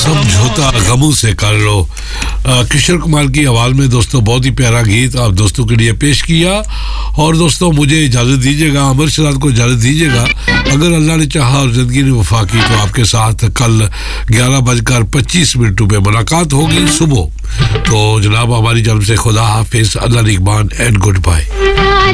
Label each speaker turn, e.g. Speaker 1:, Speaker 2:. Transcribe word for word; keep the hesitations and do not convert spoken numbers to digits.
Speaker 1: समझौता गमों से कर लो। आ, किशोर कुमार की आवाज़ में दोस्तों बहुत ही प्यारा गीत आप दोस्तों के लिए पेश किया। और दोस्तों मुझे इजाज़त दीजिएगा, अमर शराद को इजाज़त दीजिएगा। अगर अल्लाह ने चाहा और ज़िंदगी ने वफा की तो आपके साथ कल ग्यारह बजकर पच्चीस मिनटों पर मुलाकात होगी सुबह। तो जनाब हमारी जानब से खुदा हाफिज़, अल्लाह निगहबान एंड गुड बाय।